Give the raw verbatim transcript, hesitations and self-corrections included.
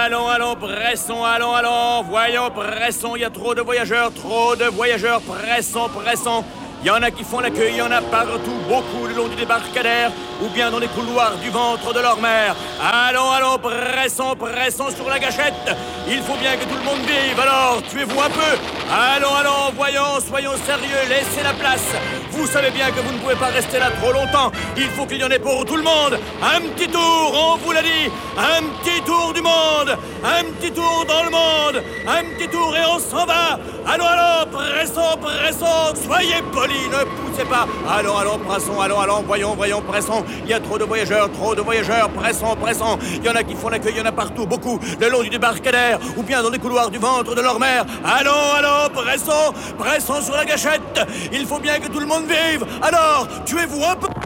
Allons, allons, pressons, allons, allons. Voyons, pressons, il y a trop de voyageurs, trop de voyageurs. Pressons, pressons. Il y en a qui font la queue, il y en a partout, beaucoup le long du débarcadère, ou bien dans les couloirs du ventre de leur mère. Allons, allons, pressons, pressons sur la gâchette. Il faut bien que tout le monde vive, alors tuez-vous un peu. Allons, allons, voyons, soyons sérieux, laissez la place. Vous savez bien que vous ne pouvez pas rester là trop longtemps. Il faut qu'il y en ait pour tout le monde. Un petit tour, on vous l'a dit. Un petit tour du monde. Un petit tour dans le monde. Un petit tour et on s'en va. Allons, allons, pressons, pressons. Soyez polis, ne poussez pas. Allons, allons, pressons, allons, allons, voyons, voyons, pressons. Il y a trop de voyageurs, trop de voyageurs. Pressons, pressons. Il y en a qui font l'accueil, il y en a partout, beaucoup. Le long du débarcadère ou bien dans les couloirs du ventre de leur mère. Allons, allons, pressons, pressons sur la gâchette. Il faut bien que tout le monde vive. Alors, tuez-vous un peu.